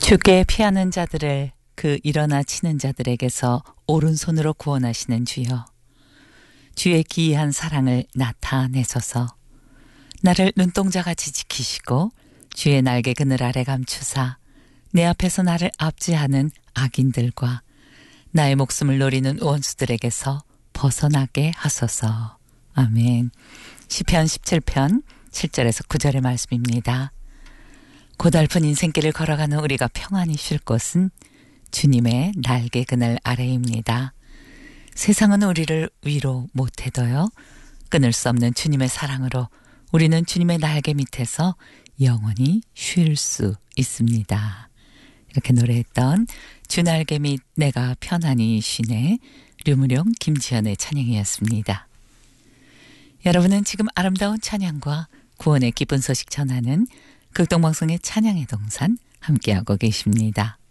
주께 피하는 자들을 그 일어나 치는 자들에게서 오른손으로 구원하시는 주여, 주의 기이한 사랑을 나타내소서. 나를 눈동자같이 지키시고 주의 날개 그늘 아래 감추사 내 앞에서 나를 압제하는 악인들과 나의 목숨을 노리는 원수들에게서 벗어나게 하소서. 아멘. 시편 17편 7절에서 9절의 말씀입니다. 고달픈 인생길을 걸어가는 우리가 평안히 쉴 곳은 주님의 날개 그늘 아래입니다. 세상은 우리를 위로 못해도요, 끊을 수 없는 주님의 사랑으로 우리는 주님의 날개 밑에서 영원히 쉴 수 있습니다. 이렇게 노래했던 주 날개 밑 내가 편안히 쉬네, 류무룡 김지연의 찬양이었습니다. 여러분은 지금 아름다운 찬양과 구원의 기쁜 소식 전하는 극동방송의 찬양의 동산 함께하고 계십니다.